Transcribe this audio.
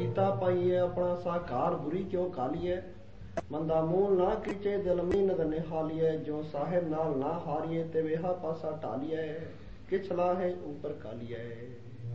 ਕੀਤਾ ਪਾਈਏ ਆਪਣਾ ਸਾਕਾਰ बुरी क्यों कालिए मंदा मूल ना खींचे दिल मीनद निहालिए जो साहिब नाल ना हारिए ते वेहा पासा टालिए किछ लाहे ऊपर कालिए।